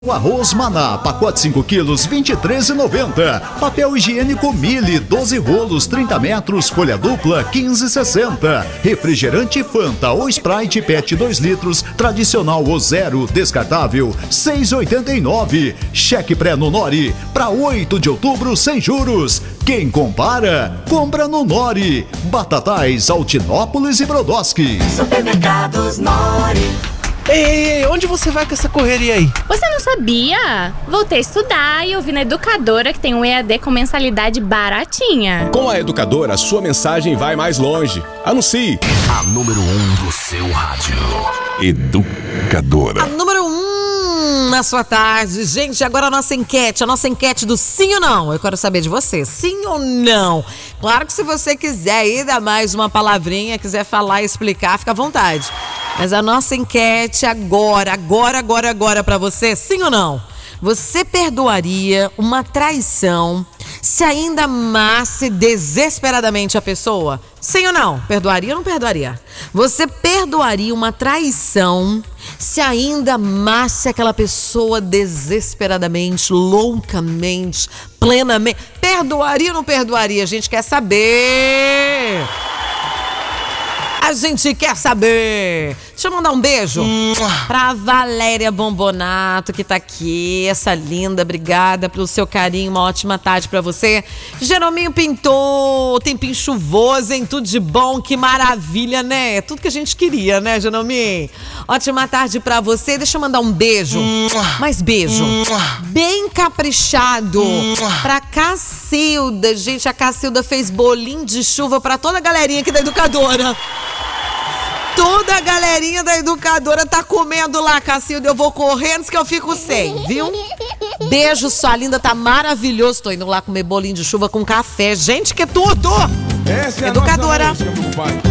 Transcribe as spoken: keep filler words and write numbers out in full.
O arroz Maná, pacote cinco quilos, vinte e três reais e noventa centavos. Papel higiênico Mili, doze rolos, trinta metros, folha dupla, quinze reais e sessenta centavos. Refrigerante Fanta ou Sprite Pet dois litros, tradicional ou zero, descartável, seis reais e oitenta e nove centavos. Cheque pré no Nori, para oito de outubro sem juros. Quem compara, compra no Nori. Batatais, Altinópolis e Brodowski. Supermercados Nori. Ei, ei, ei, onde você vai com essa correria aí? Você não sabia? Voltei a estudar e eu vi na Educadora que tem um E A D com mensalidade baratinha. Com a Educadora, sua mensagem vai mais longe. Anuncie! A número um do seu rádio. Educadora. A número um na sua tarde. Gente, agora a nossa enquete. A nossa enquete do sim ou não. Eu quero saber de você. Sim ou não? Claro que se você quiser aí dar mais uma palavrinha, quiser falar e explicar, fica à vontade. Mas a nossa enquete agora, agora, agora, agora pra você, sim ou não? Você perdoaria uma traição se ainda amasse desesperadamente a pessoa? Sim ou não? Perdoaria ou não perdoaria? Você perdoaria uma traição se ainda amasse aquela pessoa desesperadamente, loucamente, plenamente? Perdoaria ou não perdoaria? A gente quer saber! A gente quer saber. Deixa eu mandar um beijo pra Valéria Bombonato, que tá aqui. Essa linda, obrigada pelo seu carinho. Uma ótima tarde pra você. Jerominho pintou, tempinho chuvoso, hein? Tudo de bom, que maravilha, né? É tudo que a gente queria, né, Jerominho? Ótima tarde pra você. Deixa eu mandar um beijo. Mais beijo. Bem caprichado pra Cacilda. Gente, a Cacilda fez bolinho de chuva pra toda a galerinha aqui da Educadora. Toda a galerinha da Educadora tá comendo lá, Cacilda. Eu vou correndo, antes que eu fico sem, viu? Beijo, sua linda, tá maravilhoso. Tô indo lá comer bolinho de chuva com café. Gente, que tudo! Essa é Educadora. A nossa música, meu pai.